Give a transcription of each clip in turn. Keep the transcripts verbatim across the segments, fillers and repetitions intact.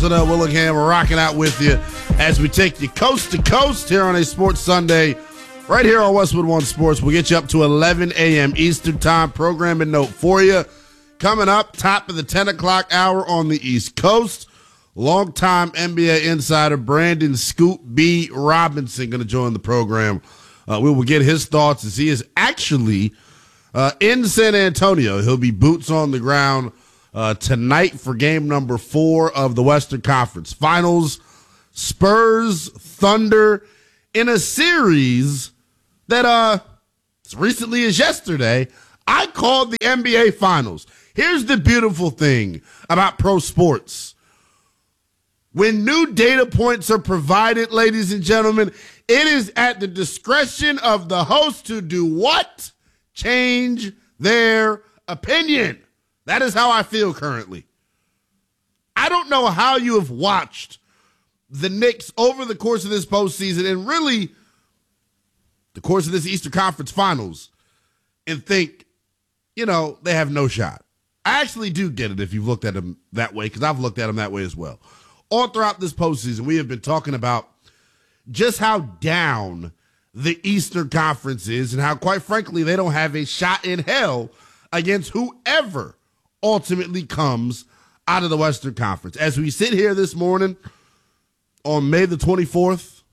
Uh, Willingham, we're rocking out with you as we take you coast to coast here on a Sports Sunday, right here on Westwood One Sports. We'll get you up to eleven a.m. Eastern Time. Programming note for you. Coming up, top of the ten o'clock hour on the East Coast, longtime N B A insider Brandon Scoop B. Robinson going to join the program. Uh, we will get his thoughts as he is actually uh, in San Antonio. He'll be boots on the ground Uh, tonight for game number four of the Western Conference Finals. Spurs, Thunder, in a series that, uh, as recently as yesterday, I called the N B A Finals. Here's the beautiful thing about pro sports. When new data points are provided, ladies and gentlemen, it is at the discretion of the host to do what? Change their opinion. That is how I feel currently. I don't know how you have watched the Knicks over the course of this postseason and really the course of this Eastern Conference Finals and think, you know, they have no shot. I actually do get it if you've looked at them that way, because I've looked at them that way as well. All throughout this postseason, we have been talking about just how down the Eastern Conference is and how, quite frankly, they don't have a shot in hell against whoever ultimately comes out of the Western Conference. As we sit here this morning on May the twenty-fourth,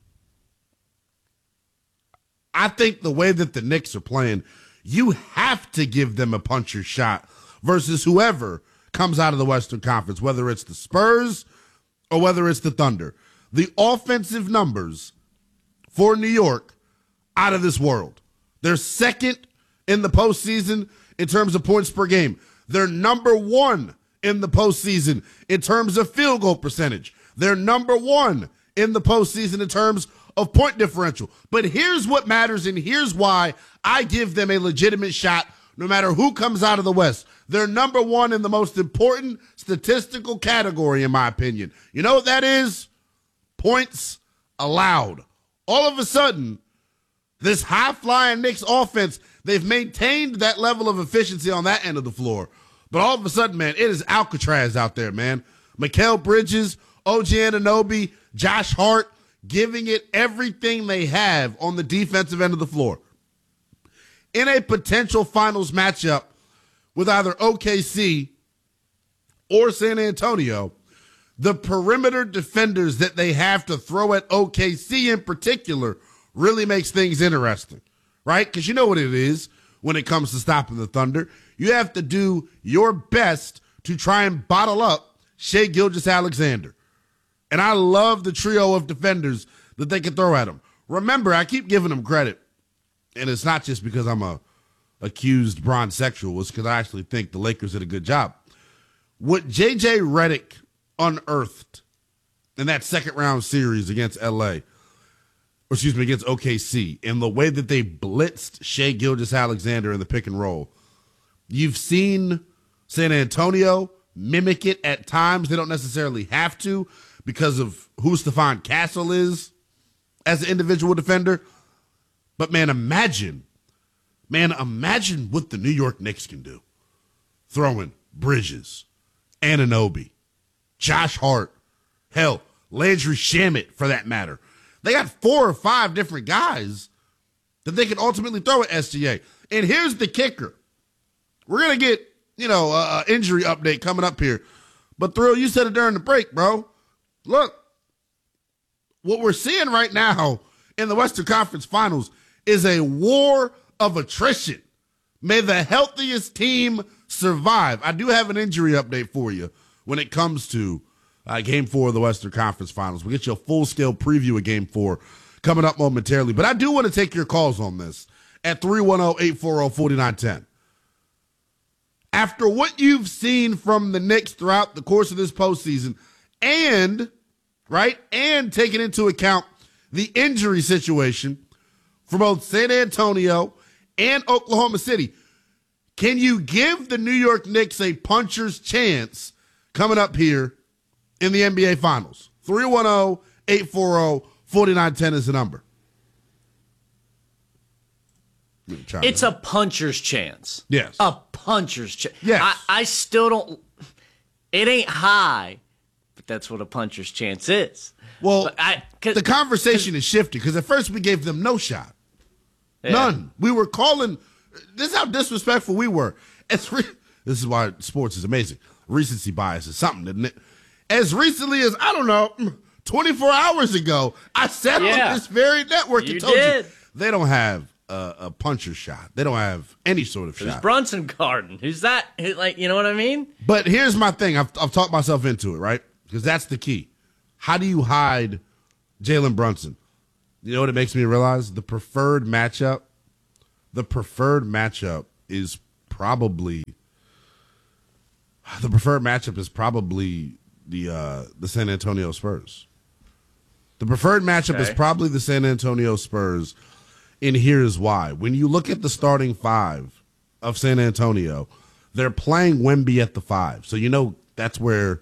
I think the way that the Knicks are playing, you have to give them a puncher's shot versus whoever comes out of the Western Conference, whether it's the Spurs or whether it's the Thunder. The offensive numbers for New York, out of this world. They're second in the postseason in terms of points per game. They're number one in the postseason in terms of field goal percentage. They're number one in the postseason in terms of point differential. But here's what matters, and here's why I give them a legitimate shot no matter who comes out of the West. They're number one in the most important statistical category, in my opinion. You know what that is? Points allowed. All of a sudden, this high-flying Knicks offense, they've maintained that level of efficiency on that end of the floor. But all of a sudden, man, it is Alcatraz out there, man. Mikal Bridges, O G Anunoby, Josh Hart, giving it everything they have on the defensive end of the floor. In a potential finals matchup with either O K C or San Antonio, the perimeter defenders that they have to throw at O K C in particular really makes things interesting, right? Because you know what it is when it comes to stopping the Thunder. You have to do your best to try and bottle up Shai Gilgeous-Alexander. And I love the trio of defenders that they can throw at him. Remember, I keep giving them credit, and it's not just because I'm a accused bronze sexual. It's because I actually think the Lakers did a good job. What J J Redick unearthed in that second-round series against L A, or excuse me, against O K C, in the way that they blitzed Shai Gilgeous-Alexander in the pick and roll, you've seen San Antonio mimic it at times. They don't necessarily have to because of who Stephon Castle is as an individual defender. But, man, imagine, man, imagine what the New York Knicks can do. Throwing Bridges, Anunoby, Josh Hart, hell, Landry Shamet for that matter. They got four or five different guys that they can ultimately throw at S G A. And here's the kicker. We're going to get, you know, an injury update coming up here. But, Thrill, you said it during the break, bro. Look, what we're seeing right now in the Western Conference Finals is a war of attrition. May the healthiest team survive. I do have an injury update for you when it comes to uh, Game four of the Western Conference Finals. We'll get you a full-scale preview of Game four coming up momentarily. But I do want to take your calls on this at three one zero, eight four zero, four nine one zero. After what you've seen from the Knicks throughout the course of this postseason, and, right, and taking into account the injury situation for both San Antonio and Oklahoma City, can you give the New York Knicks a puncher's chance coming up here in the N B A Finals? three one zero, eight four zero, four nine one zero is the number. It's a puncher's chance. Yes. A puncher's chance. Yes. I, I still don't. It ain't high. that's what a puncher's chance is. Well, I, the conversation is shifting because at first we gave them no shot. Yeah. None. We were calling. This is how disrespectful we were. As re- this is why sports is amazing. Recency bias is something, isn't it? As recently as, I don't know, twenty-four hours ago, I said yeah. on this very network you and told did. you they don't have a, a puncher shot. They don't have any sort of Who's shot. Brunson Garden? Who's that? Who, like, you know what I mean? But here's my thing. I've, I've talked myself into it, right? Because that's the key. How do you hide Jalen Brunson? You know what it makes me realize? The preferred matchup, the preferred matchup is probably the preferred matchup is probably the uh, the San Antonio Spurs. The preferred matchup Okay. is probably the San Antonio Spurs, and here's why. When you look at the starting five of San Antonio, they're playing Wemby at the five, so you know that's where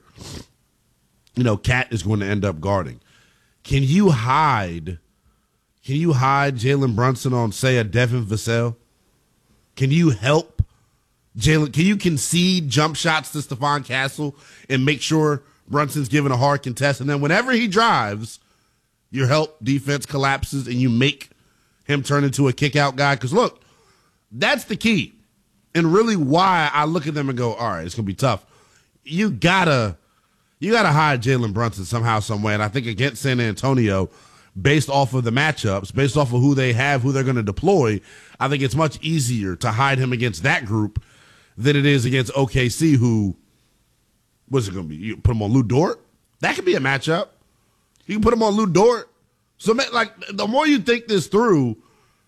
you know Cat is going to end up guarding. Can you hide? Can you hide Jalen Brunson on, say, a Devin Vassell? Can you help Jalen? Can you concede jump shots to Stephon Castle and make sure Brunson's given a hard contest? And then whenever he drives, your help defense collapses and you make him turn into a kick-out guy? Because, look, that's the key. And really why I look at them and go, all right, it's going to be tough. You got to you gotta hide Jalen Brunson somehow, some way. And I think against San Antonio, based off of the matchups, based off of who they have, who they're going to deploy, I think it's much easier to hide him against that group than it is against O K C, who, what's it going to be? You put him on Lou Dort? That could be a matchup. You can put him on Lou Dort. So, like, the more you think this through,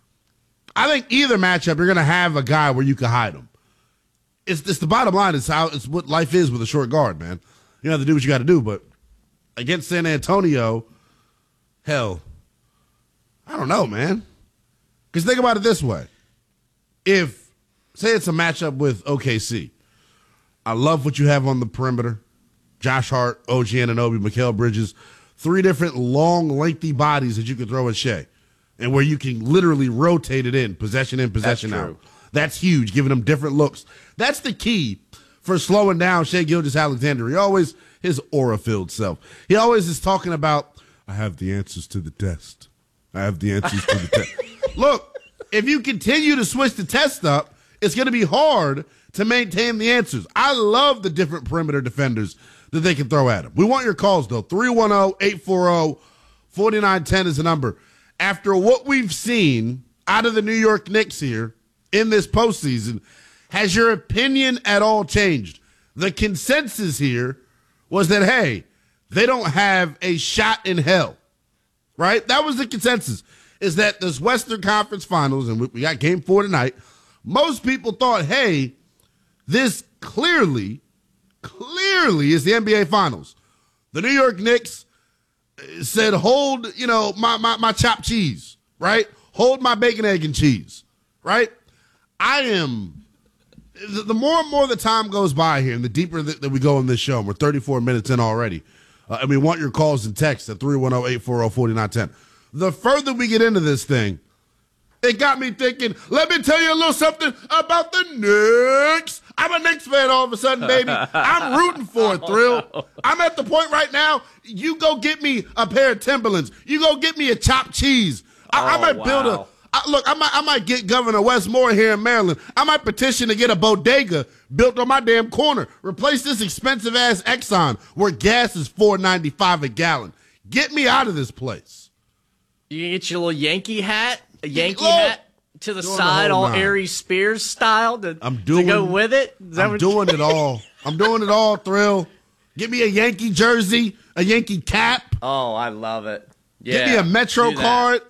I think either matchup, you're going to have a guy where you can hide him. It's, it's the bottom line. It's how it's what life is with a short guard, man. You have to do what you got to do. But against San Antonio, hell, I don't know, man. Because think about it this way. If, say it's a matchup with O K C, I love what you have on the perimeter. Josh Hart, O G Anunoby, Mikal Bridges, three different long, lengthy bodies that you can throw at Shea, and where you can literally rotate it in, possession in, possession That's out. true. That's huge, giving them different looks. That's the key for slowing down Shea Gilgeous-Alexander. He always, his aura-filled self, he always is talking about, I have the answers to the test. I have the answers to the test. Look, if you continue to switch the test up, it's going to be hard to maintain the answers. I love the different perimeter defenders that they can throw at him. We want your calls, though. three one zero, eight four zero, four nine one zero is the number. After what we've seen out of the New York Knicks here in this postseason, has your opinion at all changed? The consensus here was that, hey, they don't have a shot in hell, right? That was the consensus, is that this Western Conference Finals, and we got game four tonight, most people thought, hey, this clearly, clearly is the N B A Finals. The New York Knicks said, hold, you know, my, my, my chopped cheese, right? Hold my bacon, egg, and cheese, right? I am, the, the more and more the time goes by here, and the deeper that, that we go in this show, and we're thirty-four minutes in already, uh, and we want your calls and texts at three one zero, eight four zero, four nine one zero. The further we get into this thing, it got me thinking, let me tell you a little something about the Knicks. I'm a Knicks fan all of a sudden, baby. I'm rooting for it, Thrill. Oh, no. I'm at the point right now, you go get me a pair of Timberlands. You go get me a chopped cheese. I, I Oh, might build a, wow. I, look, I might, I might get Governor Westmore here in Maryland. I might petition to get a bodega built on my damn corner. Replace this expensive-ass Exxon where gas is four ninety-five a gallon. Get me out of this place. You can get your little Yankee hat, a Yankee Look, hat to the doing the side, whole all nine. Aries Spears style to, I'm doing, to go with it. Is that I'm what- doing it all. I'm doing it all, Thrill. Give me a Yankee jersey, a Yankee cap. Oh, I love it. Yeah, Give me a Metro do that. card.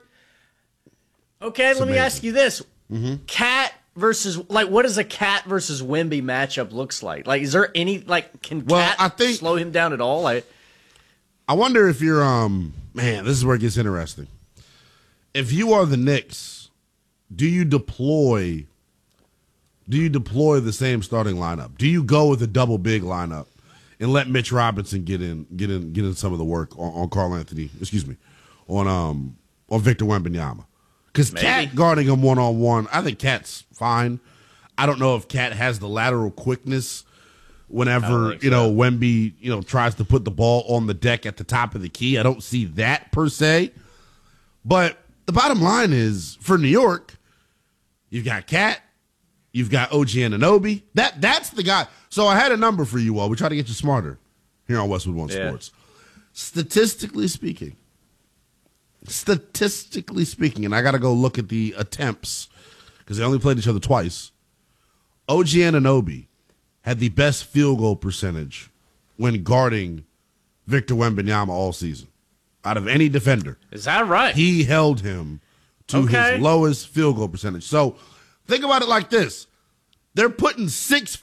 Okay, let me amazing. ask you this: Mm-hmm. Cat versus like, what does a Cat versus Wemby matchup looks like? Like, is there any like can Well, Cat I think- slow him down at all? Like, I wonder if you're, um, man, this is where it gets interesting. If you are the Knicks, do you deploy, do you deploy the same starting lineup? Do you go with a double big lineup and let Mitch Robinson get in, get in, get in some of the work on, on Carl Anthony? Excuse me, on um on Victor Wembanyama, because Cat guarding him one on one, I think Cat's fine. I don't know if Cat has the lateral quickness whenever, think you know, so. Wemby, you know, tries to put the ball on the deck at the top of the key. I don't see that per se. But the bottom line is, for New York, you've got Cat, you've got O G Anunoby. That that's the guy. So I had a number for you all. We try to get you smarter here on Westwood One Yeah. Sports. Statistically speaking, statistically speaking, and I got to go look at the attempts because they only played each other twice. O G Anunoby had the best field goal percentage when guarding Victor Wembanyama all season out of any defender. Is that right? He held him to Okay. his lowest field goal percentage. So think about it like this. They're putting six